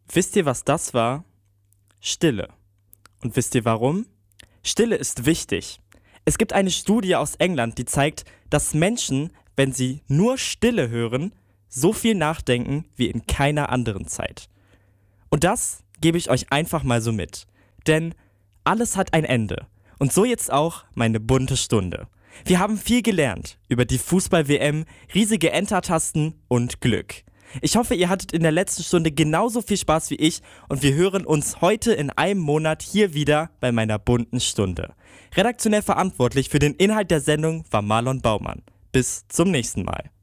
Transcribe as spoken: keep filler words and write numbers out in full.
Wisst ihr, was das war? Stille. Und wisst ihr warum? Stille ist wichtig. Es gibt eine Studie aus England, die zeigt, dass Menschen, wenn sie nur Stille hören, so viel nachdenken wie in keiner anderen Zeit. Und das gebe ich euch einfach mal so mit. Denn alles hat ein Ende. Und so jetzt auch meine bunte Stunde. Wir haben viel gelernt über die Fußball-W M, riesige Enter-Tasten und Glück. Ich hoffe, ihr hattet in der letzten Stunde genauso viel Spaß wie ich und wir hören uns heute in einem Monat hier wieder bei meiner bunten Stunde. Redaktionell verantwortlich für den Inhalt der Sendung war Marlon Baumann. Bis zum nächsten Mal.